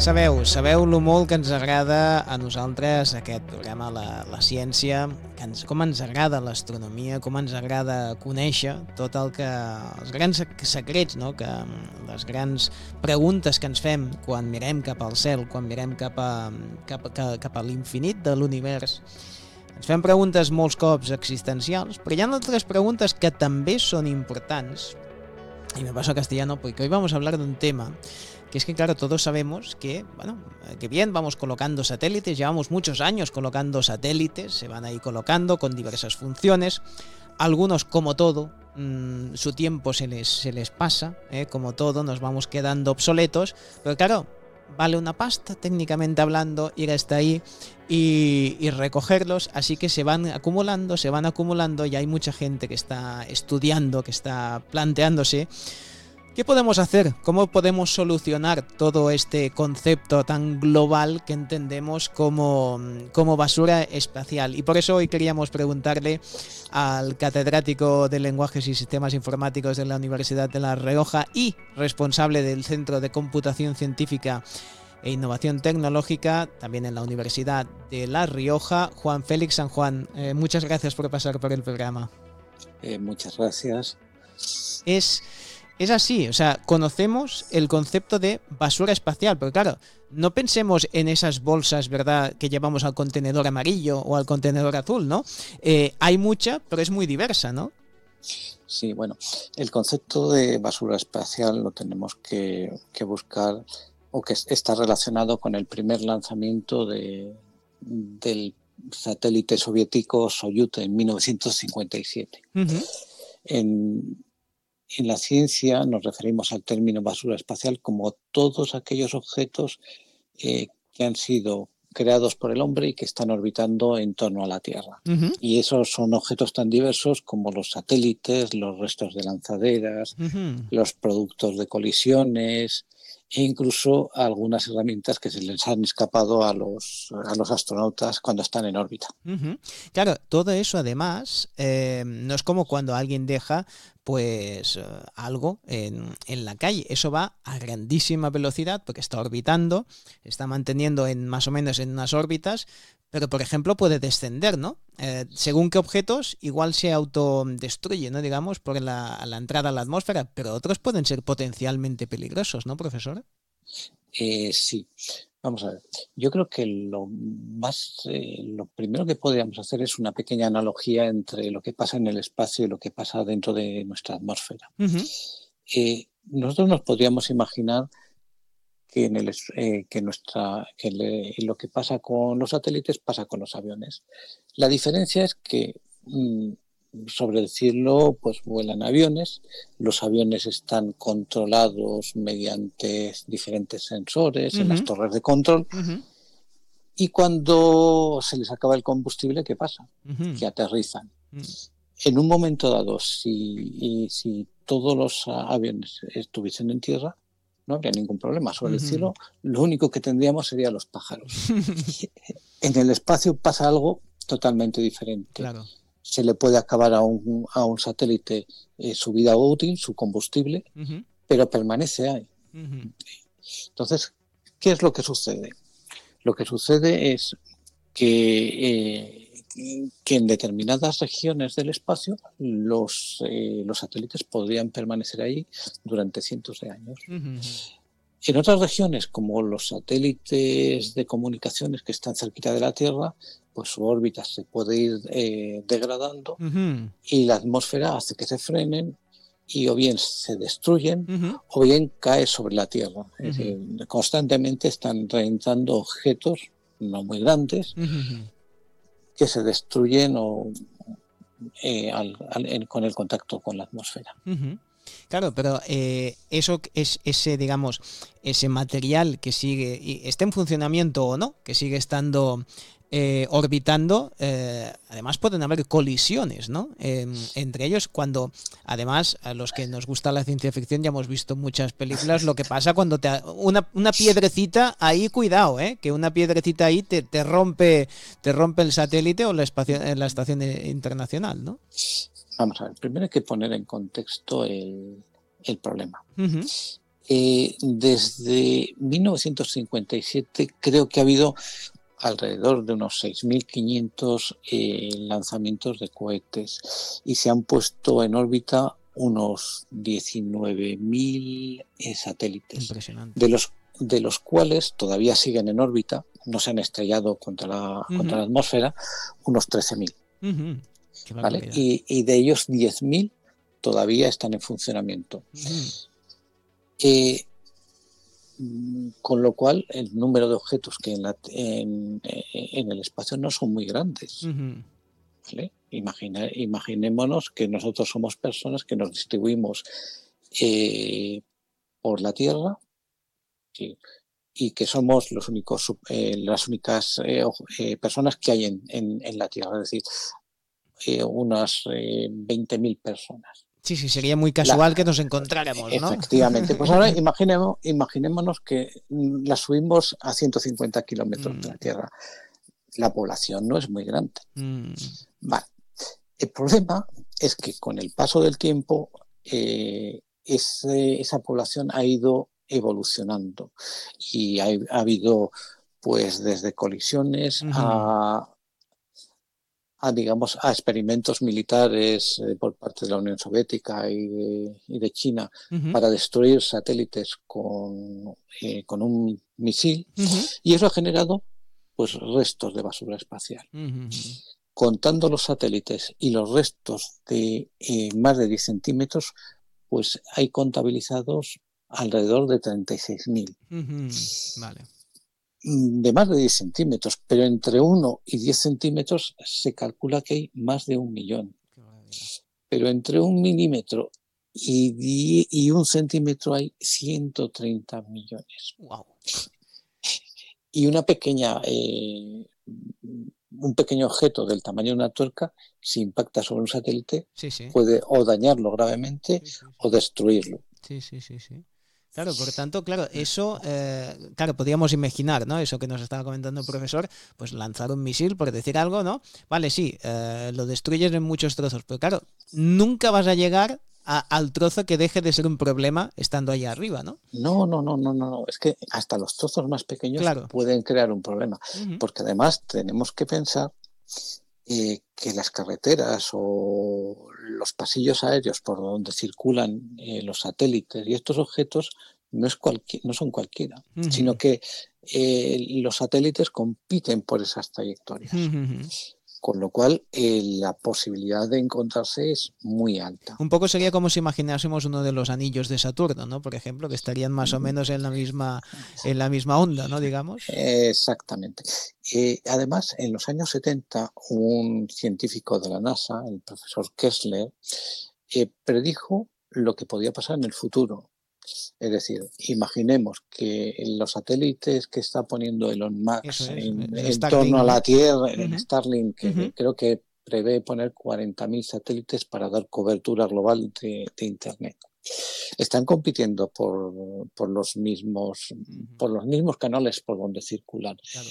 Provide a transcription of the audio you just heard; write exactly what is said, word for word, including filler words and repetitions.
Sabeu, sabeu lo molt que ens agrada a nosaltres aquest programa, la, la ciència, que ens, com ens agrada l'astronomia, com ens agrada conèixer tot el que... els grans secrets, no? Que, les grans preguntes que ens fem quan mirem cap al cel, quan mirem cap a, cap, cap, cap a l'infinit de l'univers. Ens fem preguntes molts cops existencials, però hi ha altres preguntes que també són importants. Y me paso a castellano porque hoy vamos a hablar de un tema que es que, claro, todos sabemos que, bueno, que bien, vamos colocando satélites, llevamos muchos años colocando satélites, se van ahí colocando con diversas funciones. Algunos, como todo, mmm, su tiempo se les, se les pasa, ¿eh? Como todo, nos vamos quedando obsoletos, pero claro, vale una pasta, técnicamente hablando, ir hasta ahí y, y recogerlos, así que se van acumulando, se van acumulando y hay mucha gente que está estudiando, que está planteándose ¿qué podemos hacer? ¿Cómo podemos solucionar todo este concepto tan global que entendemos como, como basura espacial? Y por eso hoy queríamos preguntarle al catedrático de Lenguajes y Sistemas Informáticos de la Universidad de La Rioja y responsable del Centro de Computación Científica e Innovación Tecnológica, también en la Universidad de La Rioja, Juan Félix San Juan. Eh, muchas gracias por pasar por el programa. Eh, muchas gracias. Es... Es así, o sea, conocemos el concepto de basura espacial, pero claro, no pensemos en esas bolsas, ¿verdad?, que llevamos al contenedor amarillo o al contenedor azul, ¿no? Eh, hay mucha, pero es muy diversa, ¿no? Sí, bueno, el concepto de basura espacial lo tenemos que, que buscar, o que está relacionado con el primer lanzamiento de, del satélite soviético Soyuz en mil novecientos cincuenta y siete. Uh-huh. En... En la ciencia nos referimos al término basura espacial como todos aquellos objetos eh, que han sido creados por el hombre y que están orbitando en torno a la Tierra. Uh-huh. Y esos son objetos tan diversos como los satélites, los restos de lanzaderas, uh-huh. los productos de colisiones e incluso algunas herramientas que se les han escapado a los, a los astronautas cuando están en órbita. Uh-huh. Claro, todo eso además eh, no es como cuando alguien deja pues uh, algo en, en la calle. Eso va a grandísima velocidad porque está orbitando, está manteniendo en más o menos en unas órbitas, pero por ejemplo puede descender, ¿no? Eh, según qué objetos igual se autodestruye, ¿no? Digamos, por la, la entrada a la atmósfera, pero otros pueden ser potencialmente peligrosos, ¿no, profesor? Eh, sí. Vamos a ver, yo creo que lo más, eh, lo primero que podríamos hacer es una pequeña analogía entre lo que pasa en el espacio y lo que pasa dentro de nuestra atmósfera. Uh-huh. Eh, nosotros nos podríamos imaginar que, en el, eh, que, nuestra, que le, lo que pasa con los satélites pasa con los aviones. La diferencia es que, mmm, sobre decirlo, pues vuelan aviones, los aviones están controlados mediante diferentes sensores uh-huh. en las torres de control uh-huh. y cuando se les acaba el combustible, ¿qué pasa? Uh-huh. Que aterrizan. Uh-huh. En un momento dado, si, y, si todos los aviones estuviesen en tierra, no habría ningún problema. Sobre uh-huh. el cielo, lo único que tendríamos serían los pájaros. En el espacio pasa algo totalmente diferente. Claro. Se le puede acabar a un, a un satélite eh, su vida útil, su combustible, uh-huh. pero permanece ahí. Uh-huh. Entonces, ¿qué es lo que sucede? Lo que sucede es que, eh, que en determinadas regiones del espacio los, eh, los satélites podrían permanecer ahí durante cientos de años. Uh-huh. En otras regiones, como los satélites de comunicaciones que están cerquita de la Tierra, pues su órbita se puede ir eh, degradando uh-huh. y la atmósfera hace que se frenen y o bien se destruyen uh-huh. o bien cae sobre la Tierra. Uh-huh. Es decir, constantemente están reventando objetos no muy grandes uh-huh. que se destruyen o, eh, al, al, con el contacto con la atmósfera. Uh-huh. Claro, pero eh, eso es ese, digamos, ese material que sigue, y esté en funcionamiento o no, que sigue estando eh, orbitando, eh, además pueden haber colisiones, ¿no? Eh, entre ellos, cuando, además, a los que nos gusta la ciencia ficción ya hemos visto muchas películas, lo que pasa cuando te una, una piedrecita ahí, cuidado, ¿eh? Que una piedrecita ahí te, te rompe, te rompe el satélite o la, espacio, la estación internacional, ¿no? Vamos a ver, primero hay que poner en contexto el, el problema. Uh-huh. Eh, desde mil novecientos cincuenta y siete creo que ha habido alrededor de unos seis mil quinientos eh, lanzamientos de cohetes y se han puesto en órbita unos diecinueve mil eh, satélites, Impresionante. de los, de los cuales todavía siguen en órbita, no se han estrellado contra la, Uh-huh. contra la atmósfera, unos trece mil. Uh-huh. ¿Vale? Y, y de ellos diez mil todavía están en funcionamiento. Uh-huh. Eh, con lo cual el número de objetos que en, la, en, en el espacio no son muy grandes. Uh-huh. ¿Vale? Imagina, imaginémonos que nosotros somos personas que nos distribuimos eh, por la Tierra, sí, y que somos los únicos, eh, las únicas eh, eh, personas que hay en, en, en la Tierra, es decir, eh, unas eh, veinte mil personas. Sí, sí, sería muy casual la, que nos encontráramos, ¿no? Efectivamente. Pues ahora imaginemos, imaginémonos que la subimos a ciento cincuenta kilómetros mm. de la Tierra. La población no es muy grande. Mm. Vale. El problema es que con el paso del tiempo eh, ese, esa población ha ido evolucionando y ha, ha habido pues desde colisiones uh-huh. a A, digamos, a experimentos militares eh, por parte de la Unión Soviética y de, y de China uh-huh. para destruir satélites con, eh, con un misil uh-huh. y eso ha generado pues restos de basura espacial. Uh-huh. Contando los satélites y los restos de eh, más de diez centímetros, pues hay contabilizados alrededor de treinta y seis mil. Uh-huh. Vale. De más de diez centímetros, pero entre uno y diez centímetros se calcula que hay más de un millón. Pero entre un milímetro y, die, y un centímetro hay ciento treinta millones. Wow. Y una pequeña, eh, un pequeño objeto del tamaño de una tuerca, si impacta sobre un satélite, sí, sí. puede o dañarlo gravemente sí, sí, sí. o destruirlo. Sí, sí, sí, sí. Claro, por tanto, claro, eso, eh, claro, podríamos imaginar, ¿no? Eso que nos estaba comentando el profesor, pues lanzar un misil, por decir algo, ¿no? Vale, sí, eh, lo destruyes en muchos trozos, pero claro, nunca vas a llegar a, al trozo que deje de ser un problema estando allá arriba, ¿no? No, no, no, no, no, es que hasta los trozos más pequeños claro. pueden crear un problema, uh-huh. porque además tenemos que pensar eh, que las carreteras o los pasillos aéreos por donde circulan eh, los satélites y estos objetos no, es cualquier, no son cualquiera, uh-huh. sino que eh, los satélites compiten por esas trayectorias. Uh-huh. Con lo cual, eh, la posibilidad de encontrarse es muy alta. Un poco sería como si imaginásemos uno de los anillos de Saturno, ¿no? Por ejemplo, que estarían más o menos en la misma, en la misma onda, ¿no? Digamos. Exactamente. Eh, además, en los años setenta, un científico de la NASA, el profesor Kessler, eh, predijo lo que podía pasar en el futuro. Es decir, imaginemos que los satélites que está poniendo Elon Musk es, en, en torno a la Tierra, uh-huh. en Starlink, que uh-huh. creo que prevé poner cuarenta mil satélites para dar cobertura global de, de Internet. Están compitiendo por, por, los mismos, uh-huh. por los mismos canales por donde circulan. Claro.